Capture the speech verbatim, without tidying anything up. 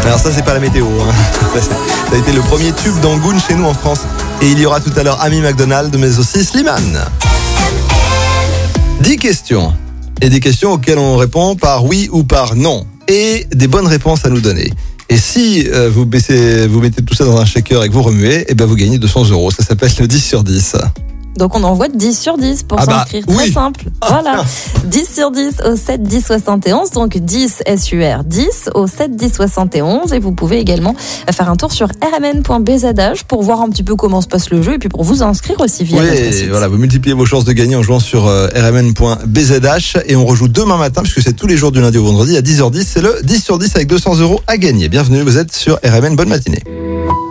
Alors ça, c'est pas la météo. Hein. Ça a été le premier tube d'Angoune chez nous en France. Et il y aura tout à l'heure Amy McDonald, mais aussi Slimane. dix questions. Et des questions auxquelles on répond par oui ou par non. Et des bonnes réponses à nous donner. Et si euh, vous, baissez, vous mettez tout ça dans un shaker et que vous remuez, et ben vous gagnez deux cents euros. Ça s'appelle le dix sur dix. Donc on envoie dix sur dix pour ah s'inscrire, bah, très oui. simple. Voilà, dix sur dix au sept dix soixante et onze, donc dix S U R dix au sept dix soixante et onze. Et vous pouvez également faire un tour sur r m n point b z h pour voir un petit peu comment se passe le jeu et puis pour vous inscrire aussi via oui, notre site. Voilà, vous multipliez vos chances de gagner en jouant sur euh, r m n point b z h et on rejoue demain matin puisque c'est tous les jours du lundi au vendredi à dix heures dix. C'est le dix sur dix avec deux cents euros à gagner. Bienvenue, vous êtes sur R M N, bonne matinée.